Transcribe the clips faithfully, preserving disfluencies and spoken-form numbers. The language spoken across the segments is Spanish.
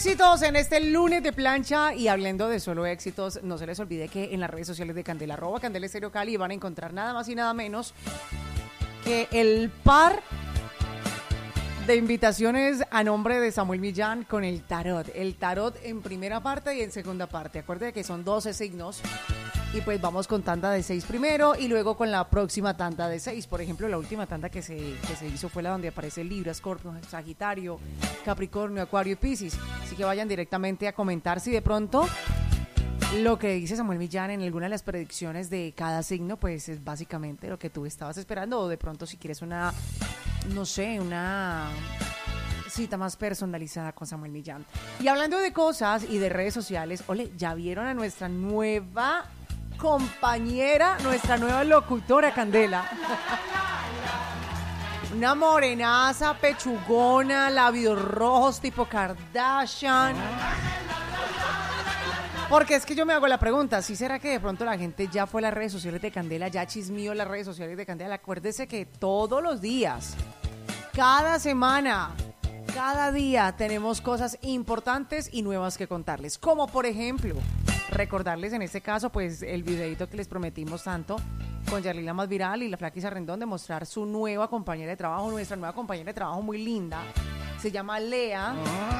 éxitos en este lunes de plancha. Y hablando de solo éxitos, no se les olvide que en las redes sociales de Candela, arroba Candela Estéreo Cali, van a encontrar nada más y nada menos que el par de invitaciones a nombre de Samuel Millán con el tarot. El tarot en primera parte y en segunda parte. Acuérdate que son doce signos. Y pues vamos con tanda de seis primero y luego con la próxima tanda de seis. Por ejemplo, la última tanda que se, que se hizo fue la donde aparece Libra, Escorpio, Sagitario, Capricornio, Acuario y Piscis. Así que vayan directamente a comentar si de pronto lo que dice Samuel Millán en alguna de las predicciones de cada signo, pues es básicamente lo que tú estabas esperando. O de pronto si quieres una, no sé, una cita más personalizada con Samuel Millán. Y hablando de cosas y de redes sociales, ole, ¿ya vieron a nuestra nueva compañera, nuestra nueva locutora, Candela? Una morenaza, pechugona, labios rojos tipo Kardashian. Porque es que yo me hago la pregunta, ¿sí será que de pronto la gente ya fue a las redes sociales de Candela, ya chismeó las redes sociales de Candela? Acuérdese que todos los días, cada semana, cada día tenemos cosas importantes y nuevas que contarles. Como por ejemplo, recordarles en este caso, pues el videito que les prometimos tanto con Yarley la más viral y la Flaquis Arrendón de mostrar su nueva compañera de trabajo, nuestra nueva compañera de trabajo muy linda. Se llama Lea.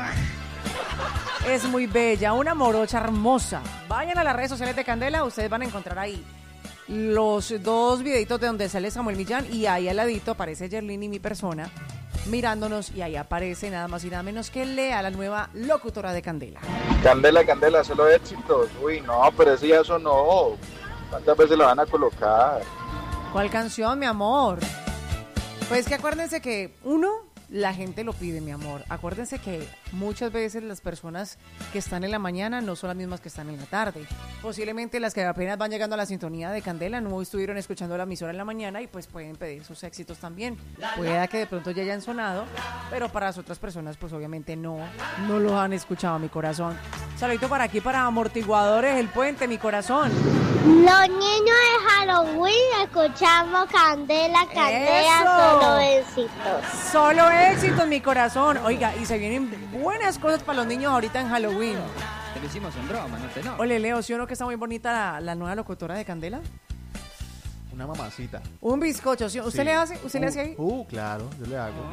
Es muy bella, una morocha hermosa. Vayan a las redes sociales de Candela, ustedes van a encontrar ahí los dos videitos de donde sale Samuel Millán y ahí al ladito aparece Yerlin y mi persona mirándonos y ahí aparece nada más y nada menos que Lea, la nueva locutora de Candela. Candela, Candela, solo éxitos. Uy, no, pero ese ya eso no. ¿Cuántas veces la van a colocar? ¿Cuál canción, mi amor? Pues que acuérdense que uno, la gente lo pide, mi amor. Acuérdense que muchas veces las personas que están en la mañana no son las mismas que están en la tarde. Posiblemente las que apenas van llegando a la sintonía de Candela no estuvieron escuchando la emisora en la mañana y pues pueden pedir sus éxitos también. Pueda que de pronto ya hayan sonado, pero para las otras personas pues obviamente no, no los han escuchado, mi corazón. Saludito para aquí, para Amortiguadores El Puente, mi corazón. Los niños de Halloween escuchamos Candela, Candela, ¡eso! Solo éxitos. Solo éxitos, mi corazón. Oiga, y se vienen buenas cosas para los niños ahorita en Halloween. Te lo hicimos en broma, no te no. Ole, Leo, ¿sí o no que está muy bonita la, la nueva locutora de Candela? Una mamacita. Un bizcocho, ¿sí? ¿Usted Sí. le hace? ¿Usted uh, le hace ahí? Uh, claro, yo le hago.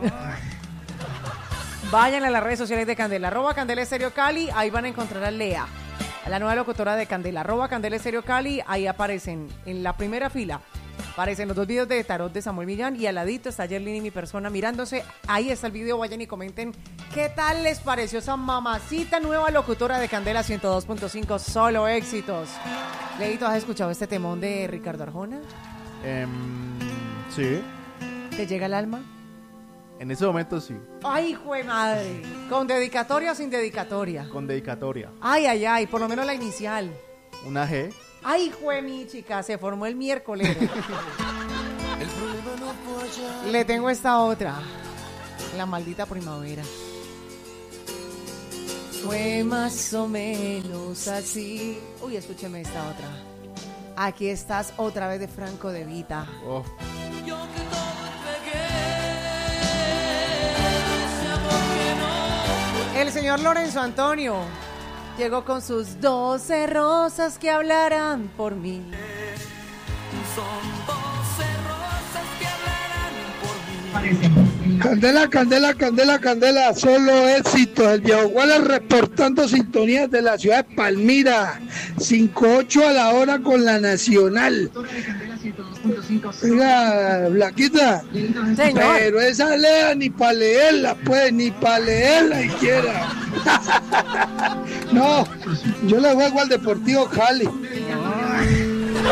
Vayan a las redes sociales de Candela, arroba Candela Estéreo Cali, ahí van a encontrar a Lea, a la nueva locutora de Candela, arroba Candela Estéreo Cali, ahí aparecen en la primera fila, aparecen los dos videos de tarot de Samuel Millán y al ladito está Yerlin y mi persona mirándose, ahí está el video, vayan y comenten qué tal les pareció esa mamacita nueva locutora de Candela ciento dos punto cinco, solo éxitos. Leito, ¿has escuchado este temón de Ricardo Arjona? Um, sí. ¿Te llega al alma? En ese momento sí. Ay, jue madre. ¿Con dedicatoria o sin dedicatoria? Con dedicatoria. Ay, ay, ay, por lo menos la inicial. Una G. Ay, jue mi chica, se formó el miércoles. Le tengo esta otra. La maldita primavera. Fue más o menos así. Uy, escúcheme esta otra. Aquí estás otra vez de Franco De Vita. Oh. El señor Lorenzo Antonio llegó con sus doce rosas que hablarán por mí. Son doce rosas que hablarán por mí. Candela, Candela, Candela, Candela, solo éxitos. El viejo Wallace reportando sintonías de la ciudad de Palmira. cinco ocho a la hora con la Nacional. Oiga, Blaquita. Señor. Pero esa Lea ni para leerla, pues, ni para leerla siquiera. No, yo le juego al Deportivo Cali.